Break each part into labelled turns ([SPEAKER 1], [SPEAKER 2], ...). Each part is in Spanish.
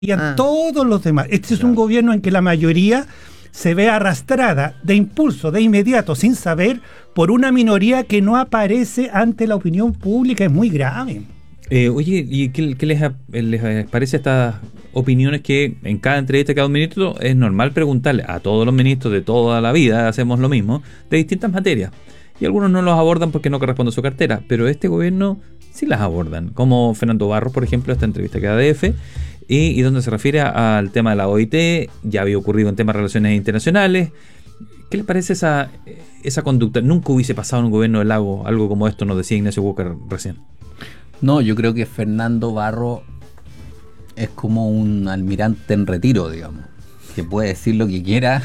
[SPEAKER 1] todos los demás. Este es un gobierno en que la mayoría se ve arrastrada de impulso, de inmediato, sin saber, por una minoría que no aparece ante la opinión pública. Es muy grave.
[SPEAKER 2] Oye, ¿y qué les parece estas opiniones que en cada entrevista, cada ministro, es normal preguntarle a todos los ministros de toda la vida, hacemos lo mismo, de distintas materias? Y algunos no los abordan porque no corresponde a su cartera, pero este gobierno sí las abordan, como Fernando Barros, por ejemplo, esta entrevista que da ADF, y donde se refiere al tema de la OIT, ya había ocurrido en temas de relaciones internacionales. ¿Qué les parece esa conducta? Nunca hubiese pasado en un gobierno de Lagos algo como esto, nos decía Ignacio Walker recién.
[SPEAKER 3] No, yo creo que Fernando Barros es como un almirante en retiro, digamos, que puede decir lo que quiera,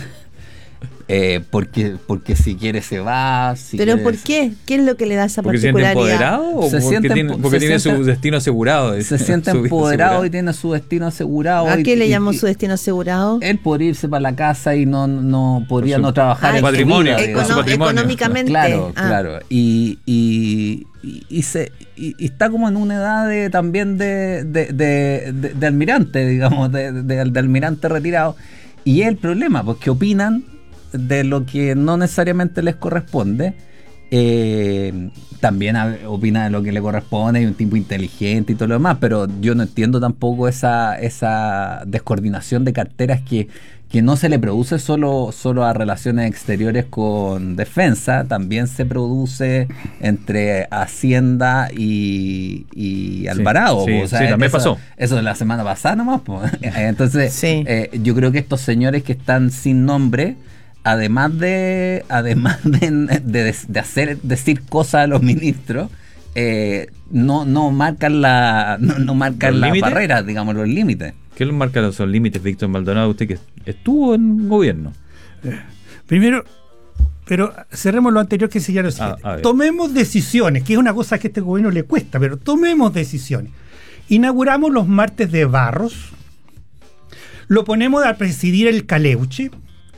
[SPEAKER 3] porque si quiere se va.
[SPEAKER 4] ¿Pero por qué? ¿Qué es lo que le da esa particularidad?
[SPEAKER 2] ¿Porque se siente empoderado o porque tiene su destino asegurado?
[SPEAKER 3] Se siente empoderado y tiene su destino asegurado.
[SPEAKER 4] ¿A qué le llamó su destino asegurado?
[SPEAKER 3] Él podría irse para la casa y no podría no trabajar
[SPEAKER 2] en su patrimonio,
[SPEAKER 4] económicamente.
[SPEAKER 3] Claro. Y está como en una edad también de almirante, digamos, de almirante retirado. Y es el problema, porque opinan de lo que no necesariamente les corresponde. También opina de lo que le corresponde, y un tipo inteligente y todo lo demás, pero yo no entiendo tampoco esa descoordinación de carteras que no se le produce solo a relaciones exteriores con defensa, también se produce entre Hacienda y Alvarado.
[SPEAKER 2] Sí,
[SPEAKER 3] o sea,
[SPEAKER 2] sí, también pasó.
[SPEAKER 3] Eso de la semana pasada nomás. Entonces,
[SPEAKER 4] sí.
[SPEAKER 3] Yo creo que estos señores que están sin nombre, además de decir cosas a los ministros, no marcan la barrera, digamos, los límites.
[SPEAKER 2] ¿Qué los marcan los límites, Víctor Maldonado, usted que estuvo en gobierno?
[SPEAKER 1] Primero, pero cerremos lo anterior, que sería lo siguiente. Tomemos decisiones, que es una cosa que a este gobierno le cuesta, pero tomemos decisiones. Inauguramos los martes de Barros, lo ponemos a presidir el Caleuche,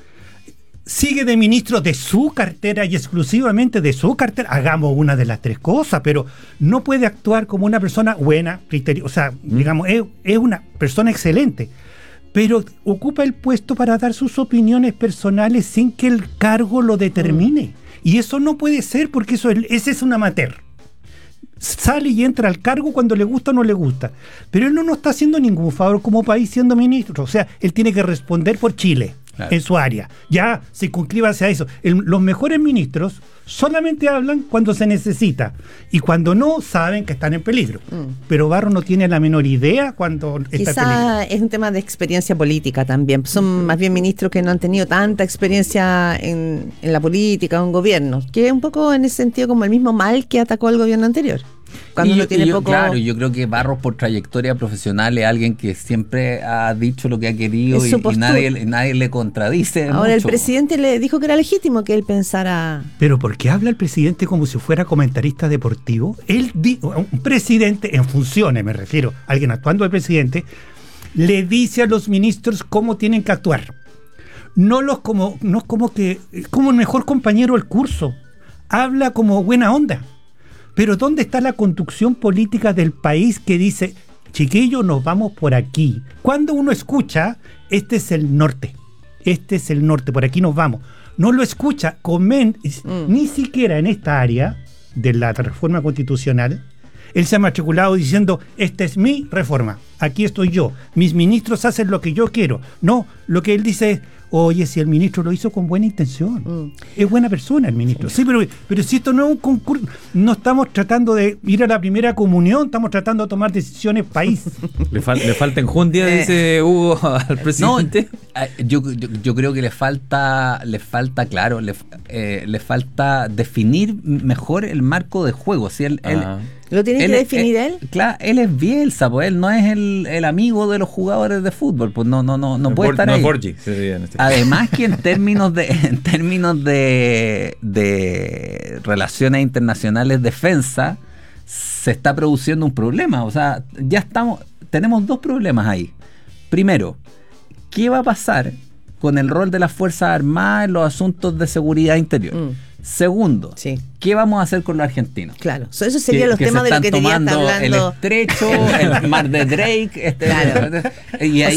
[SPEAKER 1] sigue de ministro de su cartera y exclusivamente de su cartera. Hagamos una de las tres cosas, pero no puede actuar como una persona buena, o sea, digamos, es una persona excelente, pero ocupa el puesto para dar sus opiniones personales sin que el cargo lo determine. Y eso no puede ser, porque ese es un amateur. Sale y entra al cargo cuando le gusta o no le gusta. Pero él no nos está haciendo ningún favor como país siendo ministro. O sea, él tiene que responder por Chile. Claro. En su área. Ya circunscríbase a eso. Los mejores ministros solamente hablan cuando se necesita, y cuando no, saben que están en peligro. Pero Barros no tiene la menor idea cuando está en peligro.
[SPEAKER 4] Quizá es un tema de experiencia política también. Son más bien ministros que no han tenido tanta experiencia en la política o en gobierno, que es un poco en ese sentido como el mismo mal que atacó al gobierno anterior. Cuando uno tiene poco...
[SPEAKER 3] Claro, yo creo que Barros, por trayectoria profesional, es alguien que siempre ha dicho lo que ha querido y nadie le contradice.
[SPEAKER 4] Ahora
[SPEAKER 3] mucho.
[SPEAKER 4] El presidente le dijo que era legítimo que él pensara...
[SPEAKER 1] Pero ¿por qué habla el presidente como si fuera comentarista deportivo? Un presidente en funciones, me refiero, alguien actuando de presidente, le dice a los ministros cómo tienen que actuar. No es como el mejor compañero del curso. Habla como buena onda. Pero ¿dónde está la conducción política del país que dice, chiquillos, nos vamos por aquí? Cuando uno escucha, este es el norte, por aquí nos vamos. No lo escucha, ni siquiera en esta área de la reforma constitucional, él se ha matriculado diciendo, esta es mi reforma, aquí estoy yo, mis ministros hacen lo que yo quiero. No, lo que él dice es, oye, si el ministro lo hizo con buena intención, es buena persona el ministro. Sí, pero si esto no es un concurso, no estamos tratando de ir a la primera comunión, estamos tratando de tomar decisiones país.
[SPEAKER 2] Le falta enjundia, dice Hugo al presidente.
[SPEAKER 3] No, yo creo que le falta definir mejor el marco de juego. Si él
[SPEAKER 4] ¿Lo tiene que definir él?
[SPEAKER 3] Claro, él es Bielsa, pues él no es el amigo de los jugadores de fútbol, pues no puede estar ahí.
[SPEAKER 2] Borgi, sería en este caso.
[SPEAKER 3] Además que en términos de relaciones internacionales, defensa, se está produciendo un problema. O sea, tenemos dos problemas ahí. Primero, ¿qué va a pasar con el rol de las Fuerzas Armadas en los asuntos de seguridad interior? Segundo, ¿qué vamos a hacer con los argentinos?
[SPEAKER 4] Claro, eso sería los temas de lo que te está hablando.
[SPEAKER 3] El estrecho, el mar de Drake,
[SPEAKER 4] claro.
[SPEAKER 3] Y ahí